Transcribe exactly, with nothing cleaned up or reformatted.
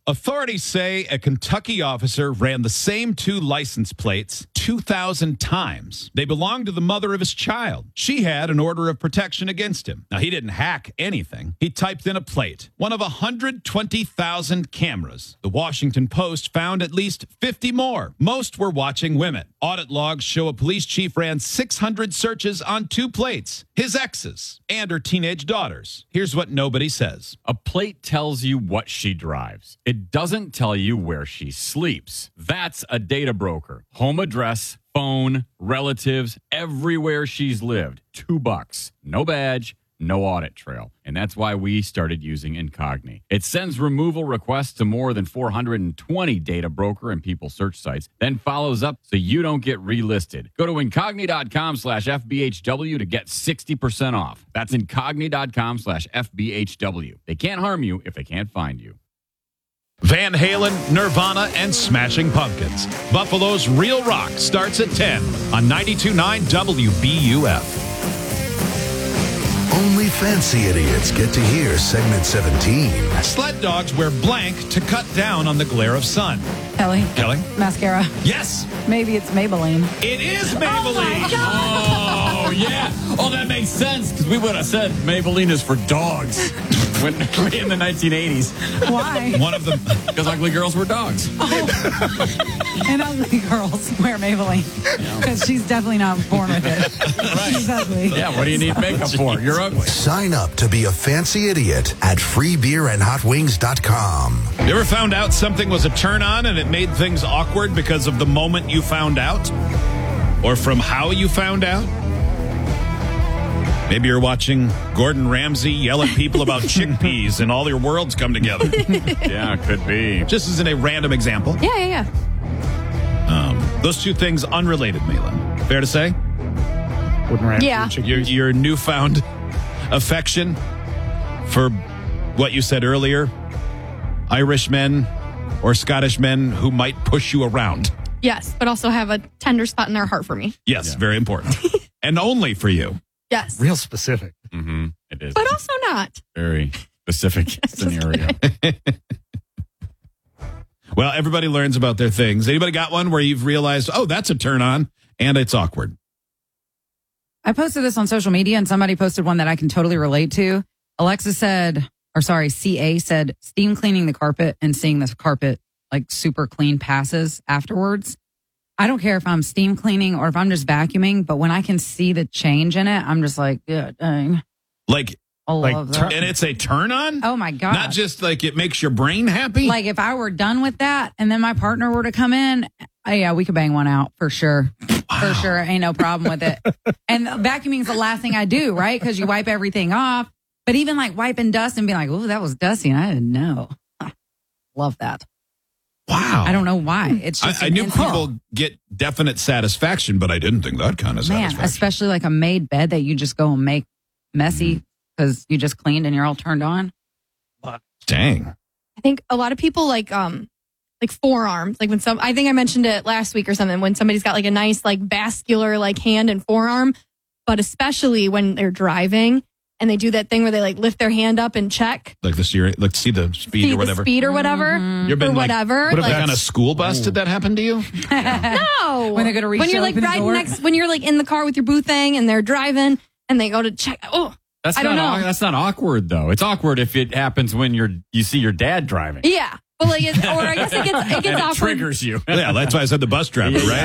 Authorities say a Kentucky officer ran the same two license plates two thousand times. They belonged to the mother of his child. She had an order of protection against him. Now, he didn't hack anything. He typed in a plate, one of one hundred twenty thousand cameras. The Washington Post found at least fifty more. Most were watching women. Audit logs show a police chief ran six hundred searches on two plates, his exes and her teenage daughters. Here's what nobody says. A plate tells you what she drives. It doesn't tell you where she sleeps. That's a data broker. Home address, phone, relatives, everywhere she's lived. Two bucks. No badge, no audit trail. And that's why we started using Incogni. It sends removal requests to more than four hundred twenty data broker and people search sites, then follows up so you don't get relisted. Go to incogni.com slash FBHW to get sixty percent off. That's incogni.com slash FBHW. They can't harm you if they can't find you. Van Halen, Nirvana, and Smashing Pumpkins. Buffalo's Real Rock starts at ten on ninety-two point nine W B U F. Only fancy idiots get to hear segment seventeen. Sled dogs wear blank to cut down on the glare of sun. Kelly. Kelly? Mascara. Yes. Maybe it's Maybelline. It is Maybelline. Oh, oh yeah. Oh, that makes sense because we would have said Maybelline is for dogs when, in the nineteen eighties. Why? One of them. Because ugly girls were dogs. Oh. And ugly girls wear Maybelline because she's definitely not born with it. Right. She's ugly. Yeah, what do you need makeup for? You're ugly. Sign up to be a fancy idiot at free beer and hot wings dot com. You ever found out something was a turn on and it made things awkward because of the moment you found out? Or from how you found out? Maybe you're watching Gordon Ramsay yell at people about chickpeas and all your worlds come together. Yeah, could be. Just as in a random example. Yeah, yeah, yeah. Um, those two things unrelated, Malin. Fair to say? Gordon Ramsay. Yeah. Your, your newfound affection for what you said earlier, Irish men or Scottish men who might push you around. Yes, but also have a tender spot in their heart for me. Yes, Yeah. very important. And only for you. Yes. Real specific. Mm-hmm. It is. But also not. Very specific scenario. Well, everybody learns about their things. Anybody got one where you've realized, oh, that's a turn on and it's awkward? I posted this on social media and somebody posted one that I can totally relate to. Alexa said, or sorry, C A said, steam cleaning the carpet and seeing the carpet like super clean passes afterwards. I don't care if I'm steam cleaning or if I'm just vacuuming, but when I can see the change in it, I'm just like, yeah, dang. Like, I Like, love turn- that. and it's a turn on? Oh my God. Not just like it makes your brain happy? Like if I were done with that and then my partner were to come in, oh yeah, we could bang one out for sure. Wow. For sure. Ain't no problem with it. And vacuuming is the last thing I do, right? Because you wipe everything off. But even like wiping dust and being like, oh, that was dusty. And I didn't know. Love that. Wow. I don't know why. It's just I, I an knew insult. people get definite satisfaction, but I didn't think that kind of Man, satisfaction. especially like a made bed that you just go and make messy because you just cleaned and you're all turned on. Dang. I think a lot of people like um like forearms. Like when some I think I mentioned it last week or something, when somebody's got like a nice like vascular like hand and forearm, but especially when they're driving and they do that thing where they like lift their hand up and check. Like the steer, like see the speed See or whatever. the speed or whatever. Mhm. You've been or like, whatever. What if like, like on a school bus? Did that happen to you? no. When they go to reach When you're to like open the riding door. next when you're like in the car with your boo thing and they're driving and they go to check. Oh, That's I don't not know. That's not awkward though. It's awkward if it happens when you're you see your dad driving. yeah. But like, it's, or I guess it gets it And gets it awkward. triggers you. Yeah, that's why I said the bus driver, right?